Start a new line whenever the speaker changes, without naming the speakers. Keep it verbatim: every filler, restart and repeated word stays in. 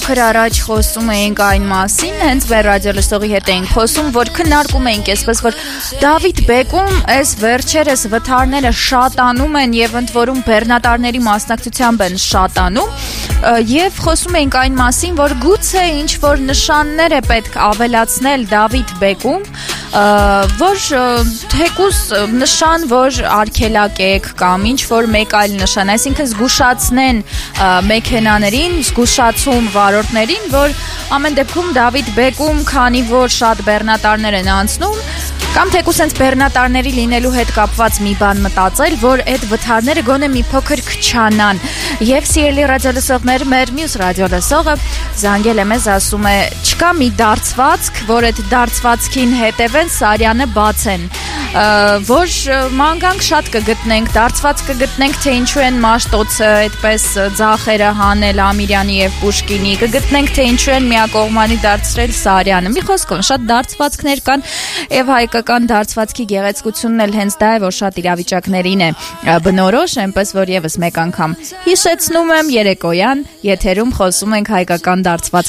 Առաջ խոսում էինք այն մասին, հենց մեր ռադիոլսողի հետ էինք խոսում, որ քննարկում էինք այսպես, որ Դավիթ Բեկում այս վերջերս վթարները շատանում են եւ ընդ որում բեռնատարների մասնակցությամբ են շատանում եւ խոսում էինք այն մասին, որ գուցե ինչ որ նշաններ է պետք ավելացնել Դավիթ Բեկում, որ թեկուս նշան, որ արգելակեք կամ ինչ որ մեկ այլ նշան, այսինքն զգուշացնեն մեքենաներին, զգուշացում վարորդներին, որ ամեն դեպքում Դավիթ Բեկում, քանի որ շատ բեռնատարներ են անցնում, կամ թեկուս հենց բեռնատարների լինելու հետ կապված մի բան մտածել, որ այդ վթարները գոնե մի փոքր քչանան։ Եվ սիրելի ռադիոլսողներ, մեր մյուս ռադիոլսողը զանգել է մեզ, ասում է, չկա մի դարձվածք, որ այդ դարձվածքին հետևեն Սարյանը բացեն, որ մանգանք շատ կգտնենք, դարձված կգտնենք, թե ինչու են Մաշտոցը այդպես ձախերը հանել Ամիրյանի եւ Պուշկինի, կգտնենք, թե ինչու են միակողմանի դարձրել Սարյանը։ Մի խոսքով, շատ դարձվածքներ կան եւ հայկական դարձվածքի գեղեցկությունն էլ հենց դա է, որ շատ իրավիճակներին է բնորոշ, այնպես որ եւս մեկ անգամ հիշեցնում եմ, երեկոյան եթերում խոսում ենք հայկական դարձվածքների